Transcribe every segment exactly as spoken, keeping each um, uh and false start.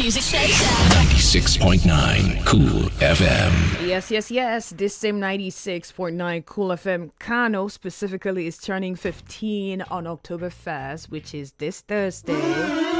music station. ninety-six point nine Cool F M. Yes, yes, yes. This same ninety-six point nine Cool F M Kano specifically is turning fifteen on October first, which is this Thursday.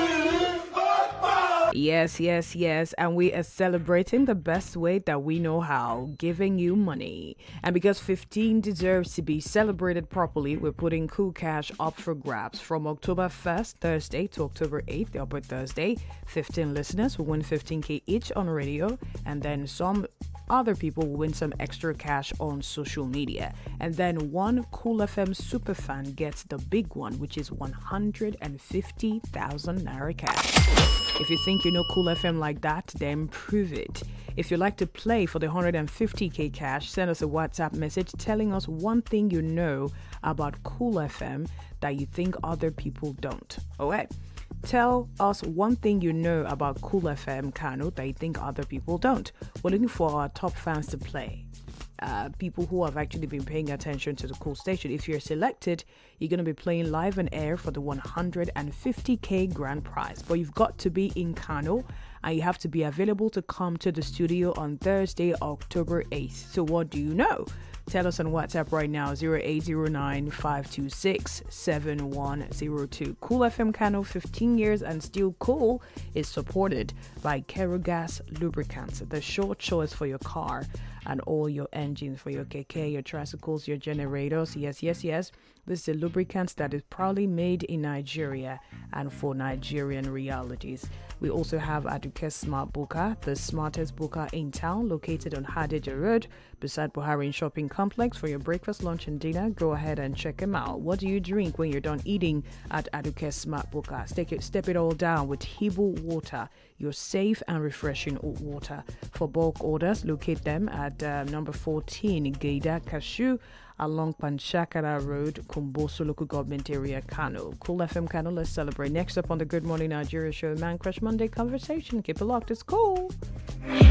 Yes, yes, yes. And we are celebrating the best way that we know how, giving you money. And because fifteen deserves to be celebrated properly, we're putting Cool Cash up for grabs from October first, Thursday, to October eighth, the upper Thursday. fifteen listeners will win fifteen K each on radio, and then some other people will win some extra cash on social media. And then one Cool F M superfan gets the big one, which is one hundred fifty thousand Naira cash. If you think you know Cool F M like that, then prove it. If you'd like to play for the one hundred fifty K cash, send us a WhatsApp message telling us one thing you know about Cool F M that you think other people don't. Alright? Tell us one thing you know about Cool F M Kano that you think other people don't. We're looking for our top fans to play. Uh, people who have actually been paying attention to the Cool station. If you're selected, you're going to be playing live on air for the one hundred fifty K grand prize. But you've got to be in Kano, and you have to be available to come to the studio on Thursday, October eighth. So what do you know? Tell us on WhatsApp right now, zero eight zero nine, five two six, seven one zero two. Cool F M Kano, fifteen years and still cool, is supported by Kerogas Lubricants, the sure choice for your car and all your engines, for your keke, your tricycles, your generators. Yes, yes, yes. This is a lubricant that is proudly made in Nigeria and for Nigerian realities. We also have Aduke Smart Buka, the smartest buka in town, located on Hadija Road, beside Buhari Shopping Complex. For your breakfast, lunch, and dinner, go ahead and check them out. What do you drink when you're done eating at Aduke Smart Buka? Step it, step it all down with Hibu water, your safe and refreshing water. For bulk orders, locate them at uh, number fourteen, Geida Cashew, along Panchakara Road, Kumboso Local Government Area, Kano. Cool F M Kano, let's celebrate. Next up on the Good Morning Nigeria show, Man Crush Monday conversation. Keep it locked, it's cool.